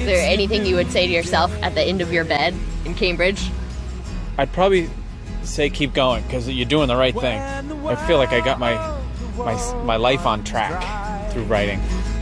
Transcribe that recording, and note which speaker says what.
Speaker 1: Is there anything you would say to yourself at the end of your bed in Cambridge?
Speaker 2: I'd probably say keep going, because you're doing the right thing. I feel like I got my life on track through writing.